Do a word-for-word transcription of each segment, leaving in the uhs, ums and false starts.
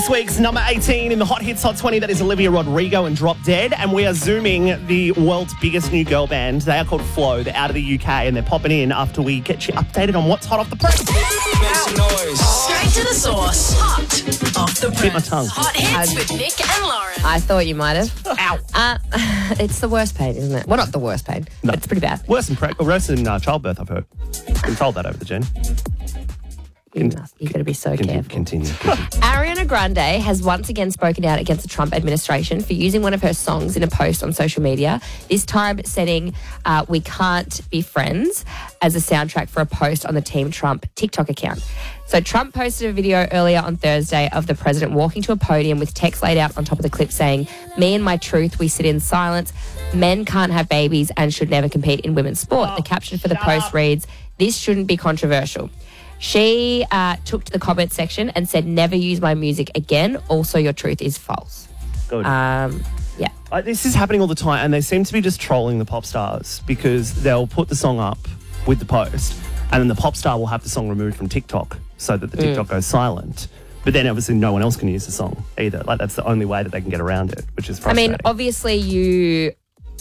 This week's number eighteen in the Hot Hits Hot twenty, that is Olivia Rodrigo and Drop Dead. And we are zooming the world's biggest new girl band. They are called Flow. They're out of the U K and they're popping in after we get you updated on what's hot off the press. Make some noise. Straight to the source. Hot off the press. Bit my tongue. Hot hits with Nick and Lauren. I thought you might have. Ow. Uh, it's the worst pain, isn't it? Well, not the worst pain. No. But it's pretty bad. Worse than, pre- worse than uh, childbirth, I've heard. Been told that over the gen. You must. You've got to be so Continue. careful. Continue. continue. Ariana Grande has once again spoken out against the Trump administration for using one of her songs in a post on social media, this time setting uh, We Can't Be Friends as a soundtrack for a post on the Team Trump TikTok account. So Trump posted a video earlier on Thursday of the president walking to a podium with text laid out on top of the clip saying, "Me and my truth, we sit in silence. Men can't have babies and should never compete in women's sport." Oh, the caption for the shut post up. reads, "This shouldn't be controversial." She uh, took to the comment section and said, "Never use my music again. Also, your truth is false." Good. Um, yeah. Uh, this is happening all the time, and they seem to be just trolling the pop stars because they'll put the song up with the post, and then the pop star will have the song removed from TikTok so that the TikTok goes silent. But then obviously no one else can use the song either. Like, that's the only way that they can get around it, which is I frustrating. mean, obviously, you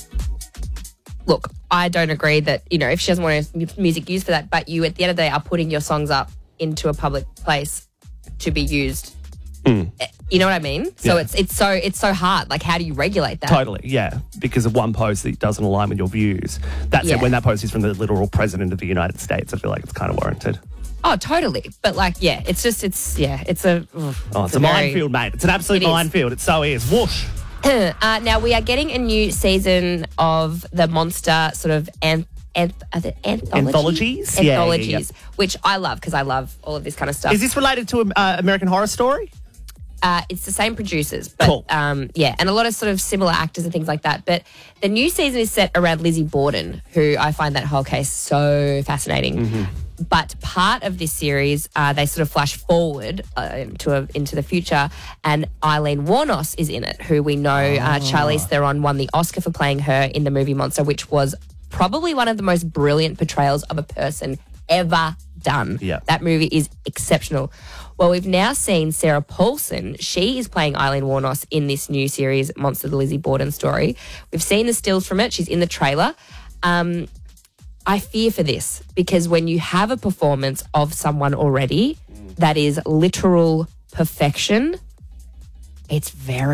look. I don't agree that, you know, if she doesn't want her music used for that, but you at the end of the day are putting your songs up into a public place to be used. Mm. You know what I mean? So Yeah. it's it's so it's so hard. Like, how do you regulate that? Totally, yeah. Because of one post that doesn't align with your views. That's Yeah. it. When that post is from the literal president of the United States, I feel like it's kind of warranted. Oh, totally. But like, yeah, it's just it's yeah, it's a oof, Oh, it's, a, very- minefield, mate. It's an absolute It is. minefield. It so is. Whoosh. Uh, now, we are getting a new season of the Monster sort of anth- anth- are they anthology? Anthologies? Yeah, yeah, Anthologies, which I love because I love all of this kind of stuff. Is this related to uh, American Horror Story? Uh, it's the same producers, but Cool. um, yeah, and a lot of sort of similar actors and things like that. But the new season is set around Lizzie Borden, who I find that whole case so fascinating. Mm-hmm. But part of this series, uh, they sort of flash forward uh, to a, into the future, and Eileen Wuornos is in it, who we know uh, Charlize Theron won the Oscar for playing her in the movie Monster, which was probably one of the most brilliant portrayals of a person ever done. Yeah. That movie is exceptional. Well, we've now seen Sarah Paulson. She is playing Eileen Wuornos in this new series, Monster, the Lizzie Borden story. We've seen the stills from it. She's in the trailer. Um, I fear for this because when you have a performance of someone already that is literal perfection, it's very